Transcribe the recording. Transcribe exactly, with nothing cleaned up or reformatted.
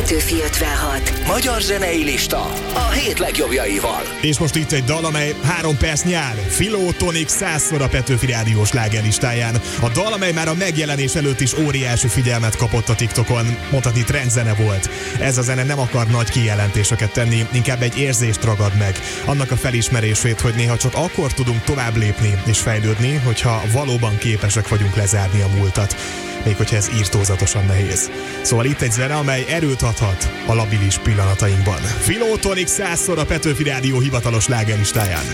Petőfi ötvenhat. Magyar zenei lista a hét legjobbjaival. És most itt egy dal, amely három perc nyár. Philo Tonic százszor a Petőfi Rádió slágerlistáján. A dal, amely már a megjelenés előtt is óriási figyelmet kapott a TikTokon. Mondhatni trendzene volt. Ez a zene nem akar nagy kijelentéseket tenni, inkább egy érzést ragad meg. Annak a felismerését, hogy néha csak akkor tudunk tovább lépni és fejlődni, hogyha valóban képesek vagyunk lezárni a múltat. Még hogyha ez írtózatosan nehéz. Szóval itt egy zene, amely erőt adhat a labilis pillanatainkban. Philo Tonic százszor a Petőfi Rádió hivatalos slágerlistáján.